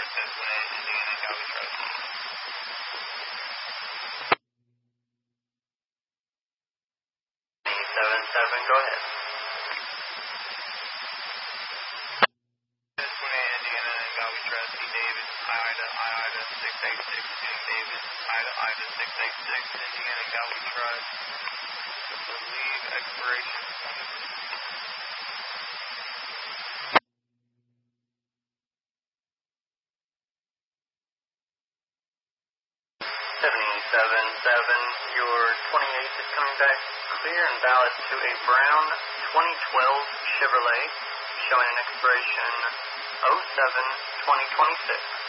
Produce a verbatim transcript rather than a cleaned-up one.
Indiana, Galvey Trust. seven seven, go ahead. Indiana and Galvey Trust, E. David, I Ida, I Ida, six eight six, King David, Ida, Ida, six eight six, Indiana, Galvey Trust. Believe expiration. seven seven, your twenty-eight is coming back clear and valid to a brown twenty twelve Chevrolet, showing an expiration oh seven twenty twenty-six.